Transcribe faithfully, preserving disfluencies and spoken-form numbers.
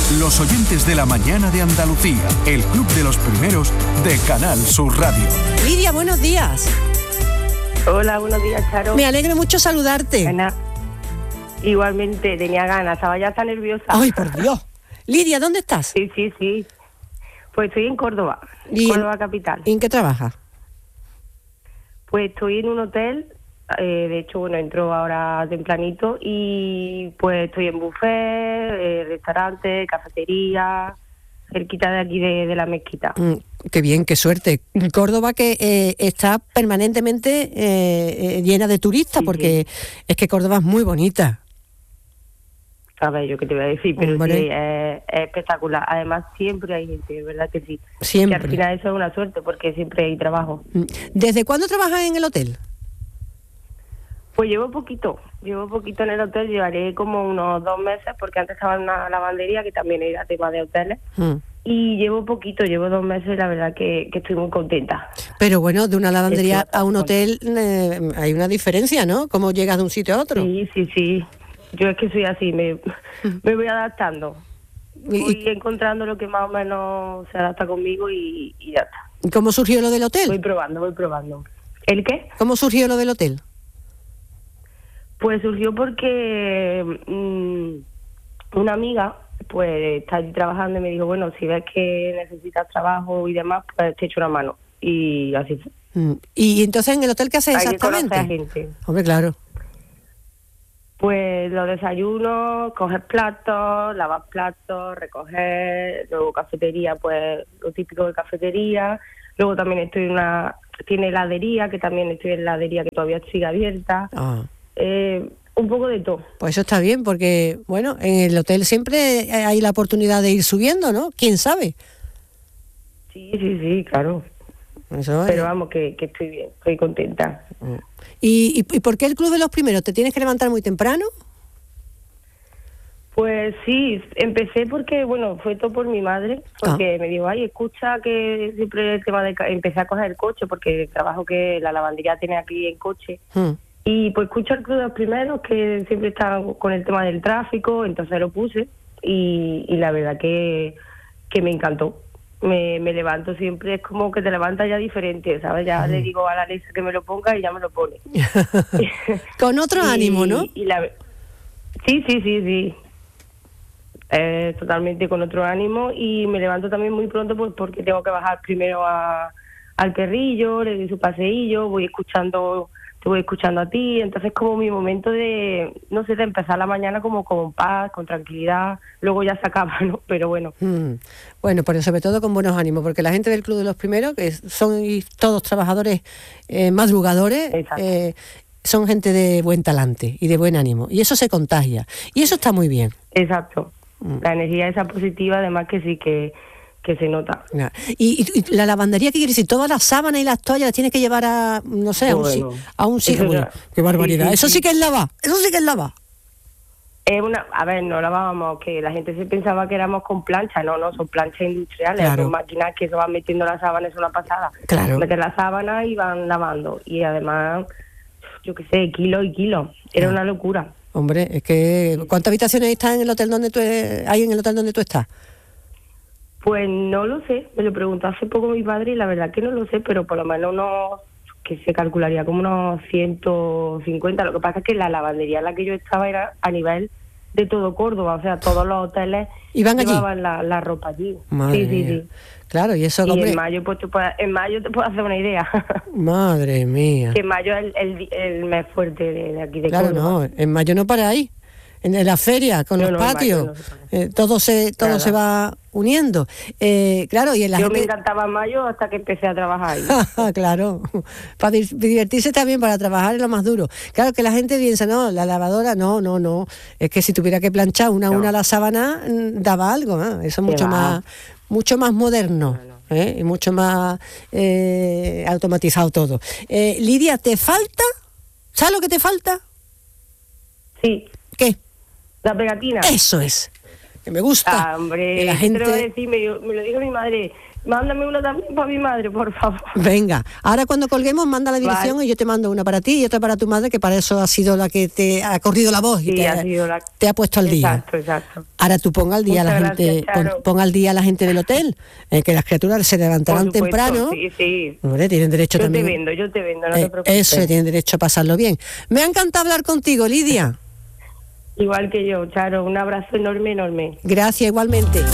Los oyentes de la mañana de Andalucía, el club de los primeros de Canal Sur Radio. Lidia, buenos días. Hola, buenos días, Charo. Me alegro mucho saludarte. Ana, igualmente, tenía ganas, estaba ya tan nerviosa. Ay, por Dios. Lidia, ¿dónde estás? Sí, sí, sí. Pues estoy en Córdoba, ¿Y Córdoba en, capital. ¿Y en qué trabajas? Pues estoy en un hotel, eh, de hecho, bueno, entro ahora tempranito y pues estoy en buffet, eh, restaurante, cafetería, cerquita de aquí de, de la mezquita. Mm, qué bien, qué suerte. Córdoba que eh, está permanentemente eh, eh, llena de turistas, Sí, porque sí. es que Córdoba es muy bonita. A ver, yo qué te voy a decir, pero Hombre. sí, es, es espectacular. Además, siempre hay gente, ¿verdad que sí? Siempre. Que al final eso es una suerte, porque siempre hay trabajo. ¿Desde cuándo trabajas en el hotel? Pues llevo poquito, llevo poquito en el hotel, llevaré como unos dos meses, porque antes estaba en una lavandería que también era tema de hoteles, Mm. y llevo poquito, llevo dos meses y la verdad que, que estoy muy contenta. Pero bueno, de una lavandería Estoy a un bastante hotel eh, hay una diferencia, ¿no? ¿Cómo llegas de un sitio a otro? Sí, sí, sí, yo es que soy así, me, me voy adaptando, ¿Y- voy encontrando lo que más o menos se adapta conmigo y, y ya está. y ¿Cómo surgió lo del Voy hotel? probando, voy probando. ¿El qué? ¿Cómo surgió lo del hotel? Pues surgió porque mmm, una amiga pues está allí trabajando y me dijo, bueno, si ves que necesitas trabajo y demás, pues te echo una mano. Y así fue. Mm. ¿Y entonces en el hotel qué haces Hay que conocer exactamente? a gente. Hombre, claro. Pues los desayunos, coger platos, lavar platos, recoger, luego cafetería, pues lo típico de cafetería. Luego también estoy en una, tiene heladería, que también estoy en heladería que todavía sigue abierta. Ah. Eh, un poco de todo. Pues eso está bien, porque, bueno, en el hotel siempre hay la oportunidad de ir subiendo, ¿no? ¿Quién sabe? Sí, sí, sí, claro. Eso es. Pero vamos, que, que estoy bien, estoy contenta. ¿Y, y, ¿Y por qué el Club de los Primeros? ¿Te tienes que levantar muy temprano? Pues sí, empecé porque, bueno, fue todo por mi madre, porque me dijo, ay, escucha que siempre el tema de... ca-". Empecé a coger el coche, porque el trabajo que la lavandería tiene aquí en coche. Hmm. Y pues escucho el Club de los Primeros, que siempre están con el tema del tráfico, entonces lo puse y, y la verdad que, que me encantó. Me, me levanto siempre, es como que te levantas ya diferente, ¿sabes? Ya Mm. le digo a la Alexa que me lo ponga y ya me lo pone. Con otro Y- ánimo, ¿no? y la, sí, sí, sí, sí. Eh, totalmente con otro ánimo y me levanto también muy pronto pues porque tengo que bajar primero a, al perrillo, le doy su paseillo, voy escuchando, te voy escuchando a ti, entonces como mi momento de, no sé, de empezar la mañana como con paz, con tranquilidad, luego ya se acaba, ¿no? Pero bueno. Mm. Bueno, pero sobre todo con buenos ánimos, porque la gente del Club de los Primeros, que son todos trabajadores eh, madrugadores, eh, son gente de buen talante y de buen ánimo, y eso se contagia, y eso está muy bien. Exacto. La energía esa positiva, además que sí que, que se nota. Ya. ¿Y, y, y la lavandería qué quiere decir? ¿Todas las sábanas y las toallas las tienes que llevar a, no sé, a un, si- Bueno, a un sitio? eso Bueno, ya- qué barbaridad. sí, sí, Eso sí. sí que es lavar, eso sí que es lavar. Es una, a ver, no lavábamos, que la gente se pensaba que éramos con plancha, no, no, son planchas industriales, Claro. son máquinas que se van metiendo las sábanas, es una pasada. Claro. Meten las sábanas y van lavando. Y además, yo qué sé, kilos y kilos. Era una locura. Hombre, es que ¿cuántas habitaciones están en el hotel donde tú eh, hay en el hotel donde tú estás? Pues no lo sé, me lo preguntó hace poco mi padre y la verdad que no lo sé, pero por lo menos unos, que se calcularía como unos ciento cincuenta. Lo que pasa es que la lavandería en la que yo estaba era a nivel de todo Córdoba, o sea, todos los hoteles ¿Iban allí? llevaban la, la ropa allí. Madre sí, sí, mía. sí. Claro, y eso, Y hombre, en mayo, pues, tú puedes- en mayo te puedo hacer una idea. madre mía. que en mayo es el, el, el mes fuerte de, de aquí de Claro, Córdoba. no, en mayo no para ahí. En la feria, con No, los no, en mayo patios, no se para. eh, todo se todo Nada. se va uniendo. Eh, claro, y en la Yo me gente... encantaba mayo hasta que empecé a trabajar ahí. Claro, para di- divertirse también, para trabajar es lo más duro. Claro que la gente piensa, no, la lavadora, no, no, no. Es que si tuviera que planchar una a una la sábana, mm, daba algo, ¿eh? Eso es Qué mucho va. más, mucho más moderno, ¿eh? Y mucho más eh, automatizado todo. Eh, Lidia, ¿te falta? ¿Sabes lo que te falta? Sí. ¿Qué? La pegatina. Eso es. Que me gusta. Ah, hombre, que la ¿qué te lo voy a gente... decir? Me, me lo dijo mi madre. Mándame uno también para mi madre, por favor. Venga, ahora cuando colguemos manda la dirección, vale, y yo te mando una para ti y otra para tu madre, que para eso ha sido la que te ha corrido la voz, sí, y te ha, la... te ha puesto al día. Exacto, exacto. Ahora tú ponga al día a la gente, gracias, pon, ponga al día a la gente del hotel, eh, que las criaturas se levantarán supuesto, temprano. Sí, sí. Hombre, tienen derecho yo también. Yo te vendo, yo te vendo, no eh, te preocupes. Eso, tienen derecho a pasarlo bien. Me ha encantado hablar contigo, Lidia. Igual que yo, Charo, un abrazo enorme, enorme. Gracias, igualmente.